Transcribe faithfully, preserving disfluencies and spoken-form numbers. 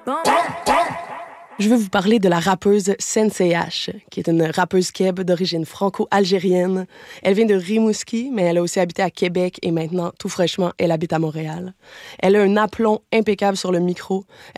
Je veux vous parler de la rappeuse Sensei H, qui est une rappeuse keb d'origine franco-algérienne. Elle vient de Rimouski, mais elle a aussi habité à Québec et maintenant, tout fraîchement, elle habite à Montréal. Elle a un aplomb impeccable sur le micro.